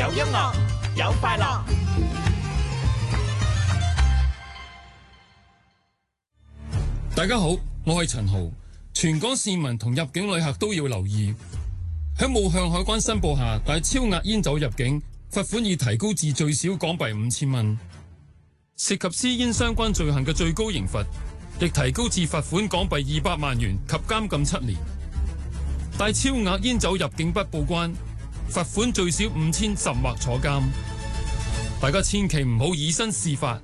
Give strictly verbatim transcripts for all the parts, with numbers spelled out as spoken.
有音樂，有快樂。 大家好，我係陳豪。全港市民同入境旅客都要留意，喺冇向海關申報下帶超額煙酒入境，罰款已提高至最少港幣五千蚊。涉及私煙相關罪行嘅最高刑罰亦提高至罰款港幣二百萬元及監禁七年。帶超額煙酒入境不報關，罰款最少五千甚或坐監。大家千祈唔好以身試法。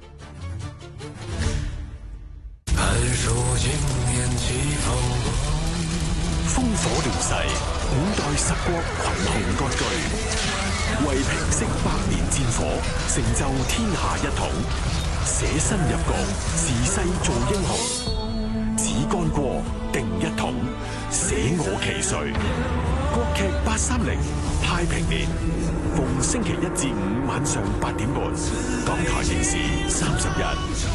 烽火亂世，五代十國群雄割據，為平息百年戰火，成就天下一統，捨身入局，時勢做英雄，只干過定一統，捨我其誰。國劇八三零太平年，逢星期一至五晚上八點半，港台電視三十一。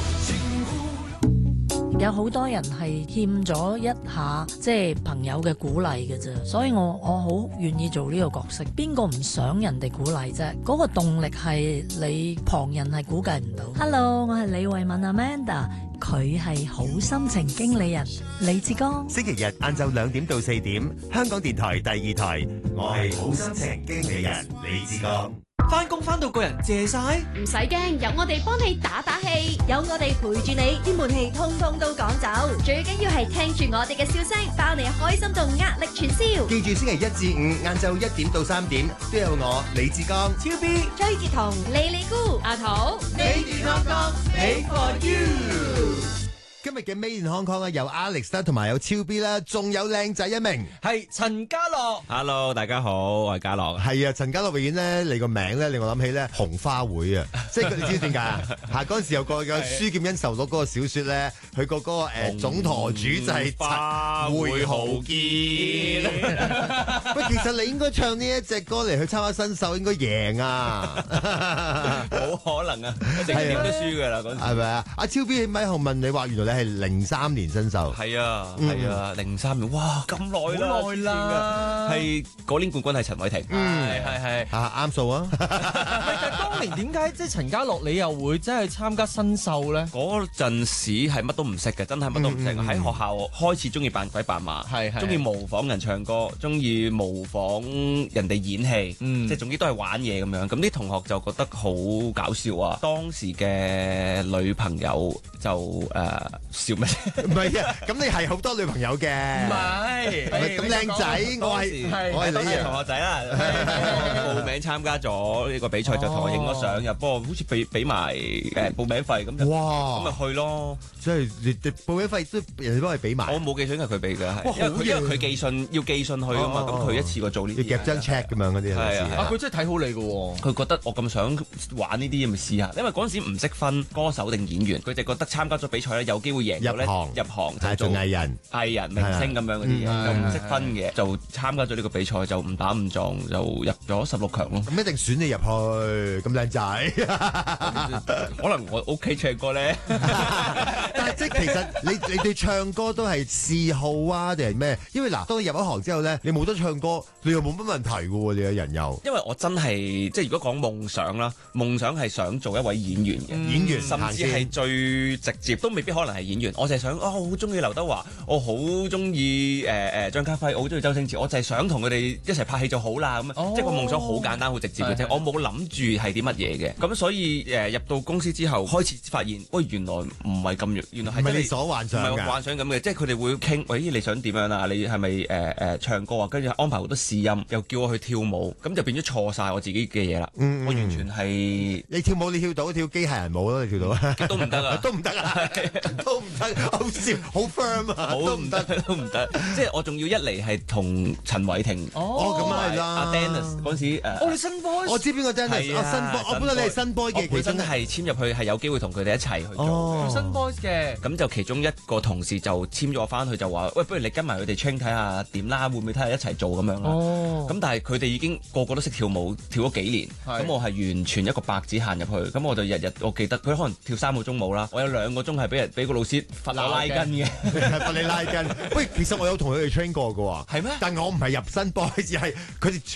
有好多人係欠咗一下即係朋友嘅鼓勵嘅啫，所以我我好願意做呢個角色。邊個唔想人哋鼓勵啫？嗰個動力係你旁人係估計唔到。Hello， 我係李慧敏 Amanda， 佢係好心情經理人李志剛。 星期日晏晝兩點到四點，香港電台第二台，我係好心情經理人李志剛。 翻工翻到個人謝晒， 唔使驚，有我哋幫你打打氣，有我哋陪住你，啲悶氣通通都趕走。最緊要係聽住我哋嘅笑聲，包你開心到壓力全消。 記住星期一至五晏晝一點到三點，都有我李志剛、 超 B、 崔志彤、李李姑、阿桃， 你健康康 ，Made for you。 今日嘅 Made in Hong Kong 有 Alex 啦，同埋有超 B 啦，仲有靚仔一名， 係陳家樂。 Hello， 大家好，我係家樂。 係啊，陳家樂永遠咧，你個名咧令我諗起咧紅花會啊，即係你知唔知點解啊？嚇嗰陣時有個有書劍恩仇錄嗰個小説咧，佢個嗰個誒總舵主就係花會豪傑。 喂，其實你應該唱呢一隻歌嚟去參加新秀，應該贏啊！ 冇可能啊，一定點都輸㗎啦嗰陣時。 係咪啊？阿超 B 喺咪後問你話，原來你係零三年新秀。 係啊，係啊，零三年，哇，咁耐啦， 好耐啦。 係嗰年冠軍係陳偉霆。 係係係。 啊，啱數啊！ 但係當年點解即係陳家樂你又會真係參加新秀咧？ 嗰陣時係乜都唔識嘅，真係乜都唔識。喺學校開始中意扮鬼扮馬，係係，中意模仿人唱歌，中意模仿人哋演戲，即係總之都係玩嘢咁樣。咁啲同學就覺得好搞笑啊！當時嘅女朋友就誒。笑咩？ 唔係啊，咁你係好多女朋友嘅。唔係， 咁靚仔，我係我係你啊， 同學仔啦。報名參加咗呢個比賽，就同我影咗相，又幫我好似俾俾埋誒報名費咁就， 哇， 咁咪去咯。 即係你報名費都人哋幫你俾埋。 我冇寄信，係佢俾嘅，係因為佢因為佢寄信要寄信去啊嘛，咁佢一次過做呢啲。 要夾張 check 咁樣嗰啲係啊， 佢真係睇好你嘅喎。 佢覺得我咁想玩呢啲，咪試下。因為嗰陣時唔識分歌手定演員，佢就覺得參加咗比賽咧有機會贏咗咧。入行係做藝人、 藝人、明星咁樣嗰啲嘢，就唔識分嘅，就參加咗呢個比賽，就誤打誤撞就入咗十六強咯。 咁一定選你入去，咁靚仔。 可能我 OK 唱歌咧， 但係即係其實你你對唱歌都係嗜好啊，定係咩？因為嗱，當你入咗行之後咧，你冇得唱歌，你又冇乜問題嘅喎，你嘅人又。 因為我真係即係如果講夢想啦，夢想係想做一位演員嘅演員， 甚至係最直接都未必可能係演員。我就係想啊，我好中意劉德華，我好中意誒誒張家輝，我好中意周星馳，我就係想同佢哋一齊拍戲就好啦咁。即係個夢想好簡單好直接嘅啫，我冇諗住係啲乜嘢嘅。咁所以誒入到公司之後，開始發現，喂，原來唔係咁，原來係唔係你所幻想㗎， 唔係幻想咁嘅。即係佢哋會傾，喂，你想點樣啊？你係咪誒誒唱歌啊？跟住安排好多試音，又叫我去跳舞，咁就變咗錯晒我自己嘅嘢啦。我完全係你跳舞，你跳到跳機械人舞咯，你跳到都唔得啊， 都唔得啊，都唔得，好笑，好 firm 啊，都唔得， 都唔得。即係我仲要一嚟係同陳偉霆， 哦咁啊係啦， 阿 Dennis 嗰陣時誒， 哦你新 boy， 我知邊個 Dennis，啊新 boy，我本來你係新 boy 嘅， 本身係簽入去係有機會同佢哋一齊去做新 boys 嘅。 咁就其中一個同事就簽咗我翻去，就話喂，不如你跟埋佢哋 train 睇下點啦，會唔會睇下一齊做咁樣啦？咁但係佢哋已經個個都識跳舞，跳咗幾年，咁我係完全一個白紙行入去，咁我就日日我記得佢可能跳三個鐘舞啦，我有兩個鐘係俾人俾個老師罰我拉筋嘅， 罰你拉筋。喂，其實我有同佢哋 train 過嘅喎， 係咩？ 但我唔係入新 boys，係佢哋。